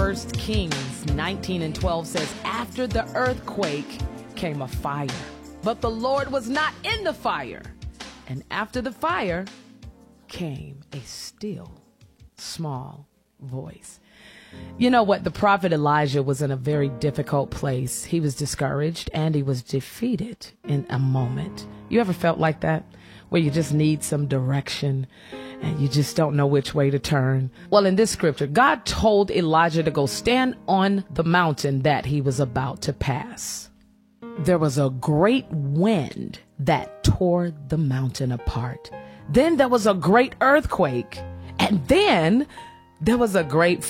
1 Kings 19:12 says, after the earthquake came a fire, but the Lord was not in the fire. And after the fire came a still, small voice. You know what? The prophet Elijah was in a very difficult place. He was discouraged and he was defeated in a moment. You ever felt like that? Where you just need some direction and you just don't know which way to turn? Well, in this scripture, God told Elijah to go stand on the mountain that he was about to pass. There was a great wind that tore the mountain apart. Then there was a great earthquake. And then there was a great